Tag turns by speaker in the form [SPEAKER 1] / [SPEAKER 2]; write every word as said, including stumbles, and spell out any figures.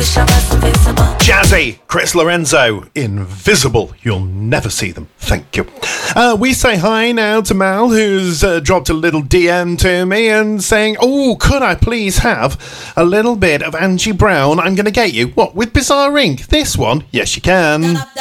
[SPEAKER 1] Jazzy, Chris Lorenzo, Invisible. You'll never see them. Thank you. Uh, we say hi now to Mal, who's uh, dropped a little D M to me and saying, oh, could I please have a little bit of Angie Brown? I'm going to get you. What, with Bizarre Inc? This one? Yes, you can.